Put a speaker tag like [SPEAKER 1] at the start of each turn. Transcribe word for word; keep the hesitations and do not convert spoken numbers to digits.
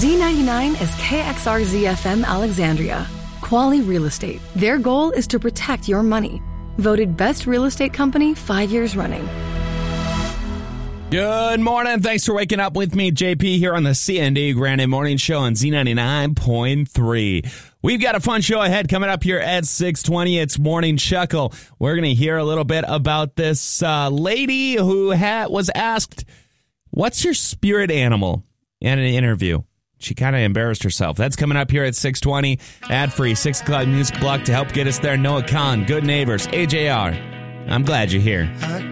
[SPEAKER 1] Z ninety-nine is K X R Z F M Alexandria. Quality Real Estate. Their goal is to protect your money. Voted best real estate company five years running.
[SPEAKER 2] Good morning. Thanks for waking up with me, J P, here on the C and D Granite Morning Show on Z ninety-nine point three. We've got a fun show ahead coming up here at six twenty. It's Morning Chuckle. We're going to hear a little bit about this uh, lady who ha- was asked, what's your spirit animal? In an interview. She kind of embarrassed herself. That's coming up here at six twenty. Ad-free, six o'clock music block to help get us there. Noah Khan, Good Neighbors, A J R. I'm glad you're here.